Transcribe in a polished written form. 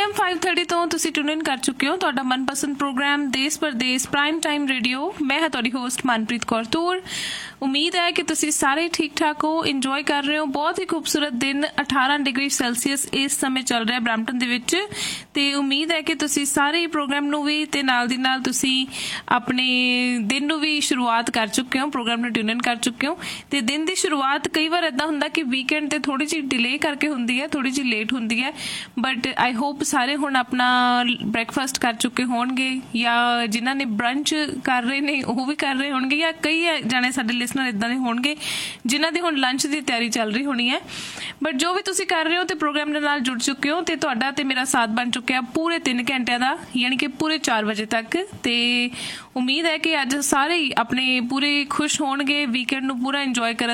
FM 530 ਤੋਂ ਤੁਸੀਂ tune ਇਨ ਕਰ ਚੁੱਕੇ ਹੋ ਤੁਹਾਡਾ ਮਨਪਸੰਦ ਪ੍ਰੋਗਰਾਮ ਦੇਸ਼ ਪਰਦੇਸ ਪ੍ਰਾਈਮ ਟਾਈਮ ਰੇਡੀਓ। ਮੈਂ ਹਾਂ ਤੁਹਾਡੀ ਹੋਸਟ ਮਨਪ੍ਰੀਤ ਕੌਰ ਤੂਰ। ਉਮੀਦ ਹੈ ਕਿ ਤੁਸੀਂ ਸਾਰੇ ਠੀਕ ਠਾਕ ਹੋ, ਇੰਜੋਏ ਕਰ ਰਹੇ ਹੋ। ਬਹੁਤ ਹੀ ਖੂਬਸੂਰਤ ਦਿਨ 18 ਡਿਗਰੀ ਸੈਲਸੀਅਸ ਇਸ ਸਮੇਂ ਚੱਲ ਰਿਹਾ ਬਰੈਂਪਟਨ ਦੇ ਵਿੱਚ, ਤੇ ਉਮੀਦ ਹੈ ਕਿ ਤੁਸੀਂ ਸਾਰੇ ਪ੍ਰੋਗਰਾਮ ਨੂੰ ਵੀ ਤੇ ਨਾਲ ਦੀ ਨਾਲ ਤੁਸੀਂ ਆਪਣੇ ਦਿਨ ਨੂੰ ਵੀ ਸ਼ੁਰੂਆਤ ਕਰ ਚੁੱਕੇ ਹੋ, ਪ੍ਰੋਗਰਾਮ ਨੂੰ ਟਿਊਨ ਇਨ ਕਰ ਚੁੱਕੇ ਹੋ। ਤੇ ਦਿਨ ਦੀ ਸ਼ੁਰੂਆਤ ਕਈ ਵਾਰ ਏਦਾਂ ਹੁੰਦਾ ਕਿ ਵੀਕਐਂਡ ਤੇ ਥੋੜੀ ਜਿਹੀ ਡਿਲੇ ਕਰਕੇ ਹੁੰਦੀ ਹੈ, ਥੋੜੀ ਜਿਹੀ ਲੇਟ ਹੁੰਦੀ ਹੈ, ਬਟ ਆਈ ਹੋਪ ਸਾਰੇ ਹੁਣ ਆਪਣਾ ਬ੍ਰੇਕਫਾਸਟ ਕਰ ਚੁੱਕੇ ਹੋਣਗੇ, ਜਾਂ ਜਿਨ੍ਹਾਂ ਨੇ ਬ੍ਰੰਚ ਕਰ ਰਹੇ ਨੇ ਉਹ ਵੀ ਕਰ ਰਹੇ ਹੋਣਗੇ, ਜਾਂ ਕਈ ਜਾਣੇ ਸਾਡੇ ਲਿਸਨਰ ਇੱਦਾਂ ਦੇ ਹੋਣਗੇ ਜਿਨ੍ਹਾਂ ਦੀ ਹੁਣ ਲੰਚ ਦੀ ਤਿਆਰੀ ਚੱਲ ਰਹੀ ਹੋਣੀ ਹੈ। ਬਟ ਜੋ ਵੀ ਤੁਸੀਂ ਕਰ ਰਹੇ ਹੋ ਤੇ ਪ੍ਰੋਗਰਾਮ ਦੇ ਨਾਲ ਜੁੜ ਚੁੱਕੇ ਹੋ, ਤੇ ਤੁਹਾਡਾ ਤੇ ਮੇਰਾ ਸਾਥ ਬਣ ਚੁੱਕਿਆ ਪੂਰੇ 3 ਘੰਟਿਆਂ ਦਾ, ਯਾਨੀ ਕਿ ਪੂਰੇ 4 ਵਜੇ ਤੱਕ। ਤੇ ਉਮੀਦ ਹੈ ਕਿ ਅੱਜ ਸਾਰੇ ਹੀ ਆਪਣੇ ਪੂਰੇ ਖੁਸ਼ ਹੋਣਗੇ, ਵੀਕਐਂਡ ਨੂੰ ਪੂਰਾ ਇੰਜੋਏ ਕਰਨ